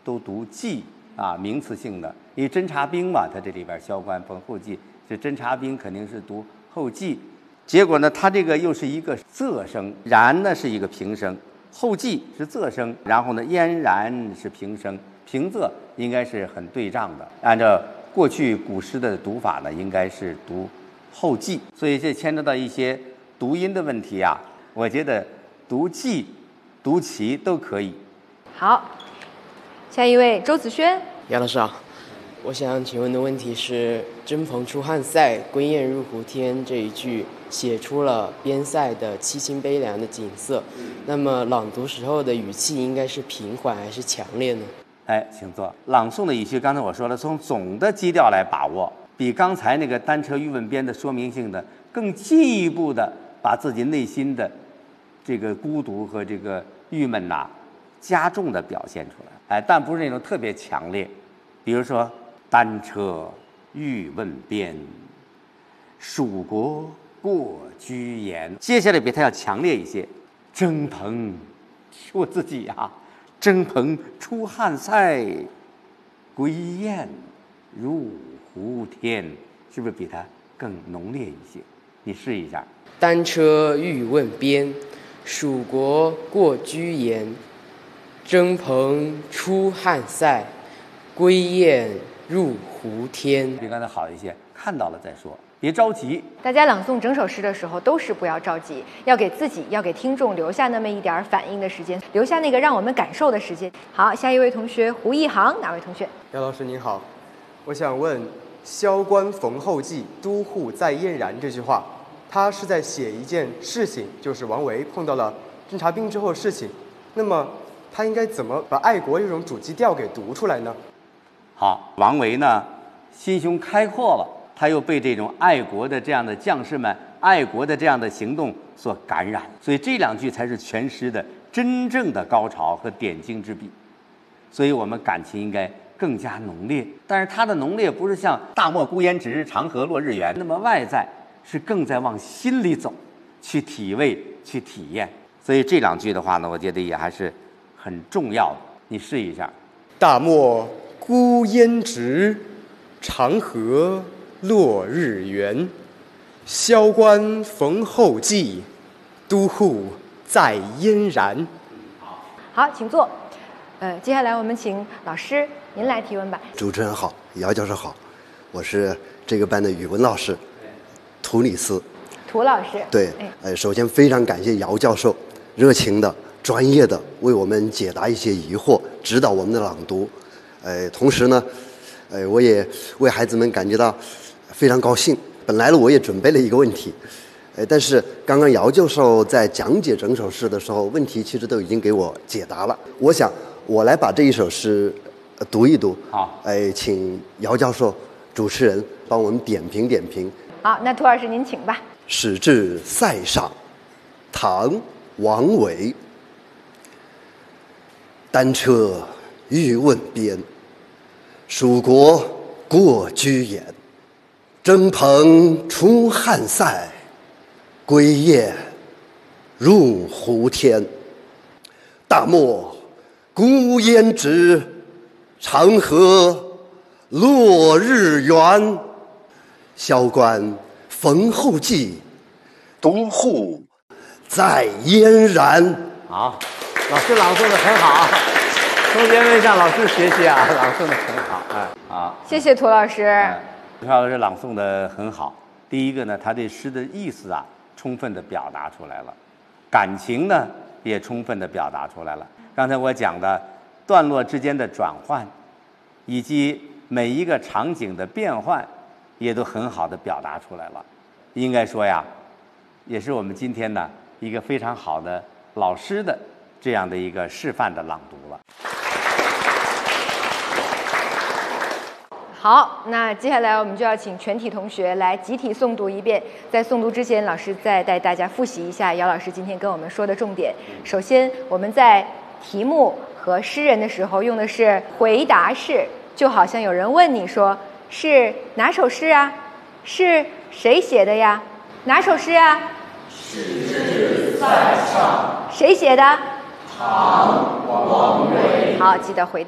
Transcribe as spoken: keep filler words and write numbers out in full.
都读骑啊，名词性的，因为侦察兵嘛，它这里边萧关逢候骑，这侦察兵肯定是读候骑。结果呢，它这个又是一个仄声，然呢是一个平声，候骑是仄声，然后呢嫣然是平声，平仄应该是很对仗的。按照过去古诗的读法呢，应该是读候骑，所以这牵扯到一些读音的问题啊。我觉得读骑、读骑都可以。 好，下一位周子轩。 姚老师好，我想请问的问题是“征蓬出汉塞，归雁入胡天”这一句写出了边塞的凄清悲凉的景色，那么朗读时候的语气应该是平缓还是强烈呢？ 哎，请坐。朗诵的语气，刚才我说了，从总的基调来把握，比刚才那个单车欲问边的说明性的更进一步的把自己内心的这个孤独和这个郁闷呐、啊，加重的表现出来。哎，但不是那种特别强烈。比如说，单车欲问边，蜀国过居延。接下来比它要强烈一些。征蓬，我自己啊。征蓬出汉塞，归雁入胡天，是不是比它更浓烈一些？你试一下。 单车欲问边，蜀国过居延。征蓬出汉塞，归雁入胡天。 比刚才好一些，看到了再说，别着急。 大家朗诵整首诗的时候都是不要着急，要给自己、要给听众留下那么一点反应的时间，留下那个让我们感受的时间。好，下一位同学胡一航，哪位同学？ 姚老师您好，我想问“萧关逢候骑，都护在燕然”这句话，它是在写一件事情，就是王维碰到了侦察兵之后的事情。那么他应该怎么把爱国这种主基调给读出来呢？ 好，王维呢心胸开阔了，他又被这种爱国的这样的将士们、爱国的这样的行动所感染，所以这两句才是全诗的真正的高潮和点睛之笔。所以我们感情应该更加浓烈，但是它的浓烈不是像大漠孤烟直，长河落日圆那么外在，是更在往心里走，去体味、去体验。所以这两句的话呢，我觉得也还是很重要的。你试一下。 大漠孤烟直，长河落日圆。萧关逢候骑，都护在燕然。 好，请坐。呃，接下来我们请老师您来提问吧。 主持人好，姚教授好，我是这个班的语文老师涂里斯。 涂老师。 对，呃，首先非常感谢姚教授热情的、专业的为我们解答一些疑惑，指导我们的朗读。呃，同时呢，呃，我也为孩子们感觉到非常高兴。本来呢，我也准备了一个问题，呃，但是刚刚姚教授在讲解整首诗的时候，问题其实都已经给我解答了。我想我来把这一首诗、呃、读一读。 好， 呃，请姚教授主持人帮我们点评点评。 好，那涂老师您请吧。 始至塞上，唐·王维。单车欲问边，蜀国过居延。征蓬出汉塞，归雁入胡天。大漠孤烟直，长河落日圆。萧关逢候骑，都护在燕然。 好，老师朗诵的很好，同学们向老师学习啊，朗诵的很好。哎，好， 谢谢涂老师。 哎涂老师朗诵的很好。第一个呢，他对诗的意思啊，充分的表达出来了，感情呢也充分的表达出来了。刚才我讲的段落之间的转换，以及每一个场景的变换，也都很好的表达出来了。应该说呀，也是我们今天呢一个非常好的老师的这样的一个示范的朗读了。 好，那接下来我们就要请全体同学来集体诵读一遍。在诵读之前，老师再带大家复习一下姚老师今天跟我们说的重点。首先，我们在题目和诗人的时候用的是回答式，就好像有人问你说是哪首诗啊？是谁写的呀？哪首诗啊？ 始至塞上。 谁写的？ 唐·王维。 好，记得回答。